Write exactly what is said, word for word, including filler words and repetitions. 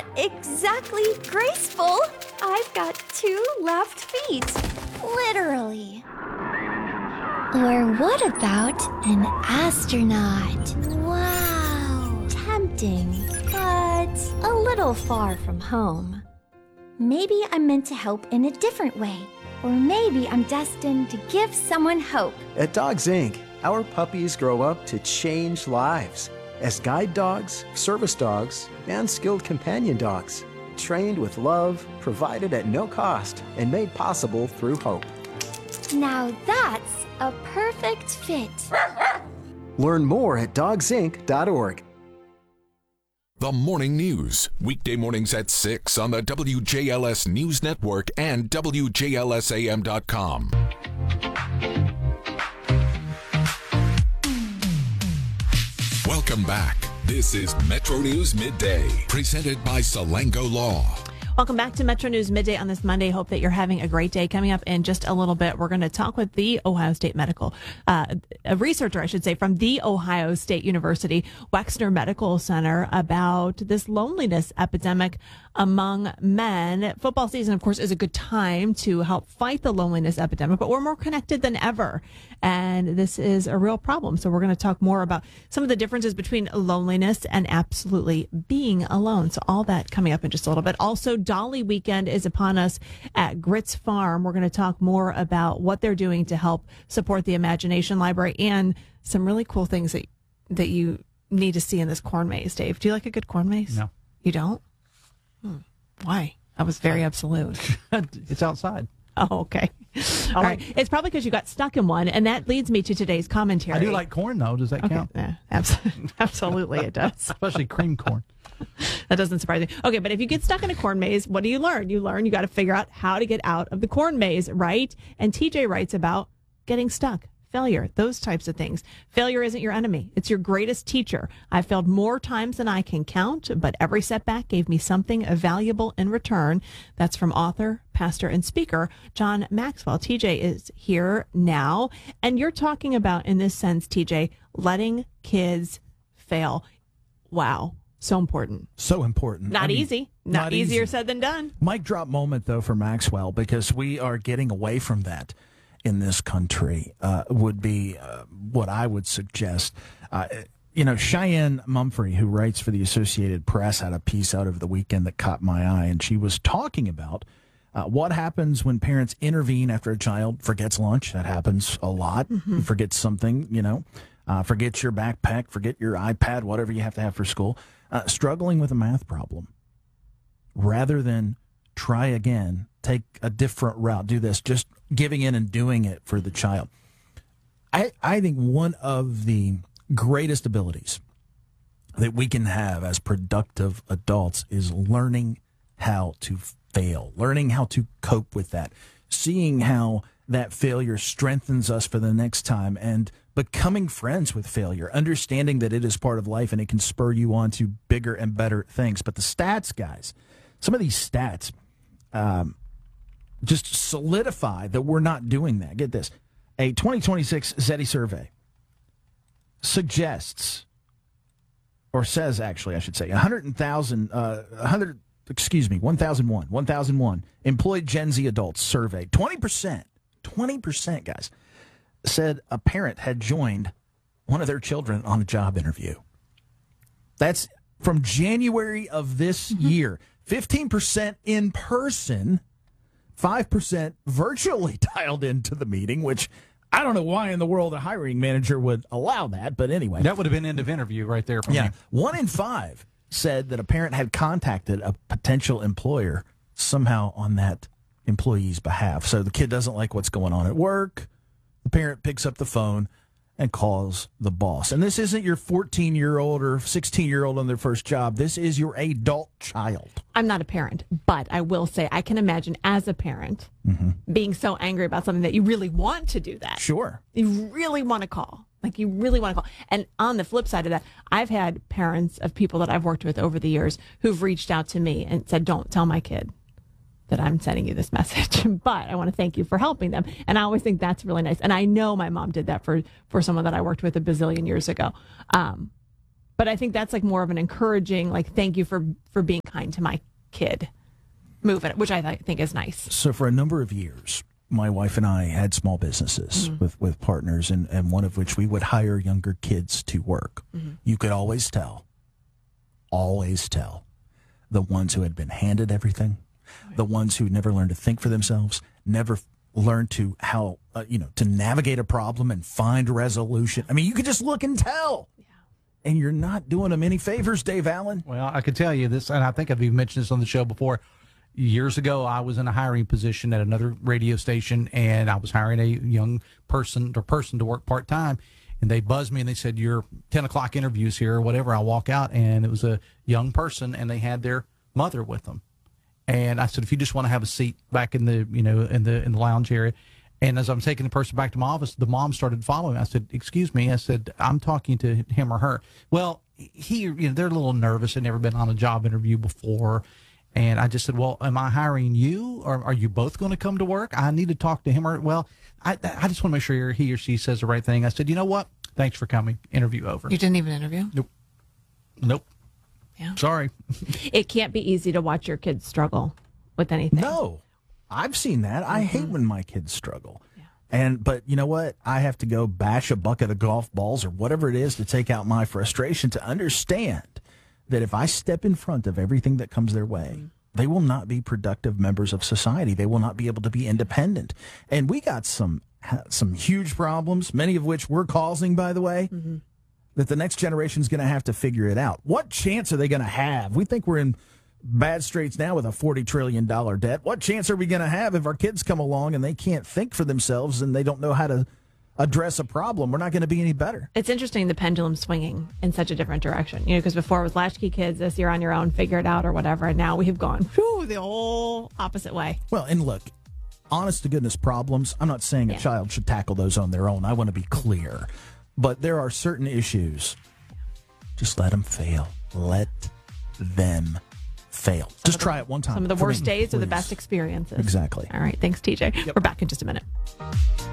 not exactly graceful. I've got two left feet. Literally. Or what about an astronaut? Wow. Tempting, but a little far from home. Maybe I'm meant to help in a different way. Or maybe I'm destined to give someone hope. At Dogs Incorporated, our puppies grow up to change lives as guide dogs, service dogs, and skilled companion dogs. Trained with love, provided at no cost, and made possible through hope. Now that's a perfect fit. Learn more at dogs inc dot org. The Morning News, weekday mornings at six on the W J L S News Network and W J L S A M dot com. Welcome back. This is Metro News Midday, presented by Salango Law. Welcome back to Metro News Midday on this Monday. Hope that you're having a great day. Coming up in just a little bit, we're going to talk with the Ohio State Medical, uh, a researcher, I should say, from the Ohio State University Wexner Medical Center about this loneliness epidemic among men. Football season, of course, is a good time to help fight the loneliness epidemic, but we're more connected than ever. And this is a real problem. So we're going to talk more about some of the differences between loneliness and absolutely being alone. So all that coming up in just a little bit. Also, Dolly Weekend is upon us at Grits Farm. We're going to talk more about what they're doing to help support the Imagination Library and some really cool things that that you need to see in this corn maze. Dave, do you like a good corn maze? No. You don't? Hmm. Why? I was very absolute. It's outside. Oh, okay. All right. It's probably because you got stuck in one, and that leads me to today's commentary. I do like corn, though. Does that okay. count? Yeah, absolutely, absolutely it does. Especially cream corn. That doesn't surprise me. Okay, but if you get stuck in a corn maze, what do you learn? You learn you got to figure out how to get out of the corn maze, right? And T J writes about getting stuck, failure, those types of things. Failure isn't your enemy. It's your greatest teacher. I failed more times than I can count, but every setback gave me something valuable in return. That's from author, pastor, and speaker John Maxwell. T J is here now. And you're talking about, in this sense, T J, letting kids fail. Wow. So important. So important. Not I mean, easy. Not, not easier easy. said than done. Mic drop moment, though, for Maxwell, because we are getting away from that in this country, uh, would be uh, what I would suggest. Uh, you know, Cheyenne Mumphrey, who writes for the Associated Press, had a piece out over the weekend that caught my eye, and she was talking about uh, what happens when parents intervene after a child forgets lunch. That happens a lot. Mm-hmm. Forgets something, you know, uh, forgets your backpack, forget your iPad, whatever you have to have for school. Uh, struggling with a math problem, rather than try again, take a different route, do this, just giving in and doing it for the child. I, I think one of the greatest abilities that we can have as productive adults is learning how to fail, learning how to cope with that, seeing how that failure strengthens us for the next time, and becoming friends with failure, understanding that it is part of life and it can spur you on to bigger and better things. But the stats, guys, some of these stats um, just solidify that we're not doing that. Get this. A twenty twenty-six SETI survey suggests, or says actually, I should say, one hundred thousand, uh, one hundred, excuse me, one thousand one, one thousand one employed Gen Z adults surveyed. twenty percent, twenty percent, guys, said a parent had joined one of their children on a job interview. That's from January of this mm-hmm. year. fifteen percent in person, five percent virtually dialed into the meeting, which I don't know why in the world a hiring manager would allow that, but anyway. That would have been end of interview right there for yeah. me. One in five said that a parent had contacted a potential employer somehow on that employee's behalf. So the kid doesn't like what's going on at work. The parent picks up the phone and calls the boss. And this isn't your fourteen-year-old or sixteen-year-old on their first job. This is your adult child. I'm not a parent, but I will say I can imagine as a parent mm-hmm. being so angry about something that you really want to do that. Sure. You really want to call. Like, you really want to call. And on the flip side of that, I've had parents of people that I've worked with over the years who've reached out to me and said, don't tell my kid that I'm sending you this message, but I want to thank you for helping them. And I always think that's really nice. And I know my mom did that for, for someone that I worked with a bazillion years ago. Um, But I think that's like more of an encouraging, like, thank you for, for being kind to my kid movement, which I th- think is nice. So for a number of years, my wife and I had small businesses mm-hmm. with, with partners, and, and one of which we would hire younger kids to work. Mm-hmm. You could always tell, always tell, the ones who had been handed everything, right. the ones who never learned to think for themselves, never learned to how, uh, you know, to navigate a problem and find resolution. I mean, you could just look and tell. Yeah. And you're not doing them any favors, Dave Allen. Well, I can tell you this, and I think I've even mentioned this on the show before. Years ago, I was in a hiring position at another radio station, and I was hiring a young person or person to work part time. And they buzzed me and they said, "Your ten o'clock interview's here," or whatever. I walk out, and it was a young person, and they had their mother with them. And I said, "If you just want to have a seat back in the, you know, in the in the lounge area." And as I'm taking the person back to my office, the mom started following. I said, "Excuse me." I said, "I'm talking to him or her." Well, he, you know, they're a little nervous and never been on a job interview before. And I just said, "Well, am I hiring you, or are you both going to come to work? I need to talk to him." Or, well, I, I just want to make sure he or she says the right thing. I said, "You know what? Thanks for coming. Interview over." You didn't even interview? Nope. Nope. Yeah. Sorry. It can't be easy to watch your kids struggle with anything. No, I've seen that. I mm-hmm. hate when my kids struggle. Yeah. And but you know what? I have to go bash a bucket of golf balls or whatever it is to take out my frustration, to understand that if I step in front of everything that comes their way, mm-hmm. they will not be productive members of society. They will not be able to be independent. And we got some some huge problems, many of which we're causing, by the way, mm-hmm. that the next generation is going to have to figure it out. What chance are they going to have? We think we're in bad straits now with a forty trillion dollars debt. What chance are we going to have if our kids come along and they can't think for themselves and they don't know how to address a problem? We're not going to be any better. It's interesting, the pendulum swinging in such a different direction. You know, because before it was latchkey kids, this you're on your own, figure it out or whatever. And now we have gone whew, the whole opposite way. Well, and look, honest to goodness problems, I'm not saying a yeah. child should tackle those on their own. I want to be clear. But there are certain issues. Just let them fail. Let them fail. Some Just try the, it one time. Some of the worst me, days please. are the best experiences. Exactly. All right. Thanks, T J. Yep. We're back in just a minute.